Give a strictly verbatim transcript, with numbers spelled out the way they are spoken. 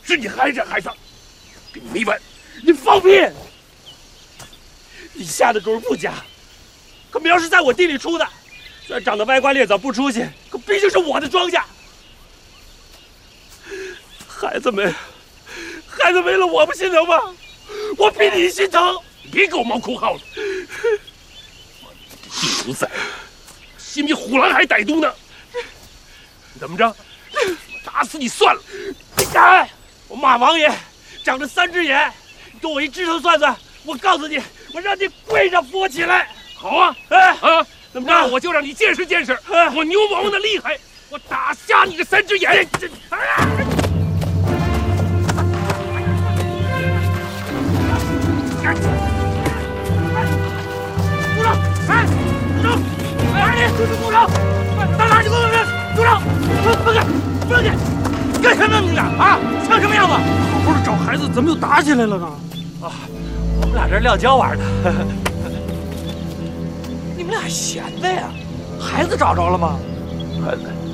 是你害这孩子，跟你没完！ 你放屁！你下的狗不假，可苗是在我地里出的，虽然长得歪瓜裂枣不出息，可毕竟是我的庄稼。孩子没了，孩子没了，我不心疼吗？我比你心疼！ 你别给我冒空号了！地主宰，心比虎狼还歹毒呢！怎么着？我打死你算了！ 你敢！我马王爷长着三只眼，你给我一指头算算，我告诉你，我让你跪着扶我起来！ 好啊！ 哎啊， 怎么着？ 那我就让你见识见识我牛魔王的厉害！我打瞎你个三只眼！这，哎呀！ 住手！哎，住手！哎，你住手！到哪儿去？给我住手！放开！放开！干什么你俩啊？像什么样子？好好的找孩子，怎么又打起来了呢？啊，我们俩这撂跤玩呢。你们俩闲的呀？孩子找着了吗？ 孩子。